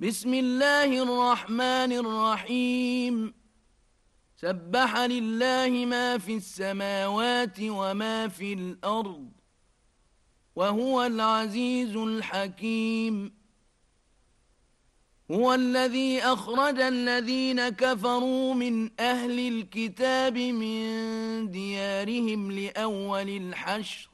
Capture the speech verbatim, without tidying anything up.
بسم الله الرحمن الرحيم سبح لله ما في السماوات وما في الأرض وهو العزيز الحكيم هو الذي أخرج الذين كفروا من أهل الكتاب من ديارهم لأول الحشر